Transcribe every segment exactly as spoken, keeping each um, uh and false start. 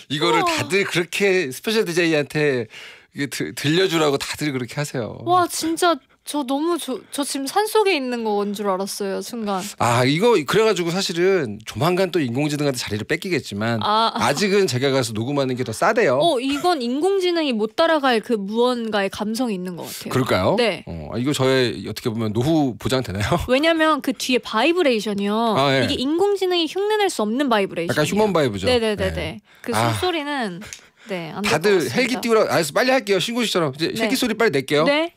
이거를 우와. 다들 그렇게 스페셜 디제이한테 이게 들, 들려주라고 다들 그렇게 하세요. 와 진짜 저 너무 저, 저 지금 산속에 있는 건 줄 알았어요 순간. 아 이거 그래가지고 사실은 조만간 또 인공지능한테 자리를 뺏기겠지만 아, 아직은 제가 가서 녹음하는 게 더 싸대요. 어 이건 인공지능이 못 따라갈 그 무언가의 감성이 있는 것 같아요. 그럴까요? 네. 어, 이거 저의 어떻게 보면 노후 보장 되나요? 왜냐면 그 뒤에 바이브레이션이요. 아, 예. 이게 인공지능이 흉내낼 수 없는 바이브레이션. 약간 휴먼 바이브죠. 네네네네. 네. 그 아. 숨소리는 네, 안 될 것 다들 같습니다. 헬기 띄우라. 알았어, 빨리 할게요. 신고 씨처럼 이제 네. 헬기 소리 빨리 낼게요. 네.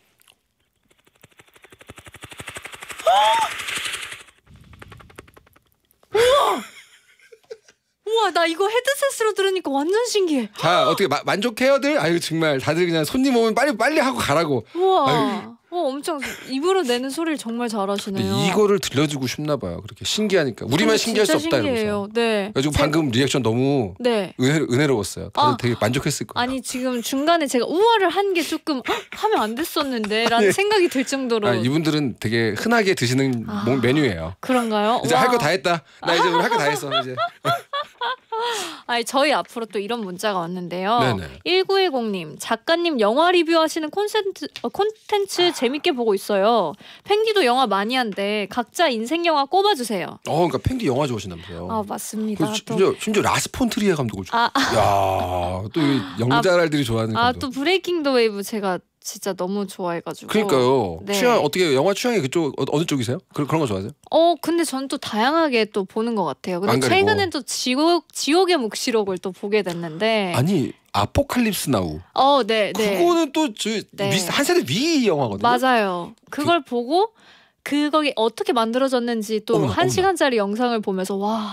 우와! 우와, 나 이거 헤드셋으로 들으니까 완전 신기해. 자 어떻게 마, 만족해요들? 아유 정말 다들 그냥 손님 오면 빨리 빨리 하고 가라고. 우와. 아유. 어, 엄청 입으로 내는 소리를 정말 근데 잘하시네요. 이거를 들려주고 싶나 봐요. 그렇게 신기하니까 우리만 신기할 수 없다 신기해요. 이러면서. 네. 그래가지고 제- 방금 리액션 너무 네. 은혜, 은혜로웠어요. 다들 아. 되게 만족했을 거예요. 아니 지금 중간에 제가 우월을 한 게 조금 헉, 하면 안 됐었는데라는 예. 생각이 들 정도로. 아, 이분들은 되게 흔하게 드시는 아. 목- 메뉴예요. 그런가요? 이제 와. 할 거 다 했다. 나 이제 오늘 할 거 다 했어. 이제. 아니 저희 앞으로 또 이런 문자가 왔는데요. 네네. 일구일공님 작가님 영화 리뷰하시는 콘텐츠, 어, 콘텐츠 재밌게 보고 있어요. 팽디도 영화 많이 한데 각자 인생 영화 꼽아주세요. 어, 그러니까 팽디 영화 좋아하신다면서요. 아 맞습니다. 그 또, 심지어, 심지어 라스 폰트리에 감독을 좋아. 아, 야, 또 이 영자랄들이 좋아하는 아, 감독. 또 브레이킹 더 웨이브 제가 진짜 너무 좋아해가지고. 그러니까요. 네. 취향 어떻게 영화 취향이 그쪽 어, 어느 쪽이세요? 그, 그런 거 좋아하세요? 어 근데 전 또 다양하게 또 보는 것 같아요. 근데 안 가리고. 최근엔 또 지옥 지옥의 묵시록을 또 보게 됐는데. 아니 아포칼립스 나우. 어, 네, 네. 그거는 또저 네. 한 세대 위 영화거든요. 맞아요. 그걸 보고 그거게 어떻게 만들어졌는지 또 어머나, 한 어머나. 시간짜리 영상을 보면서 와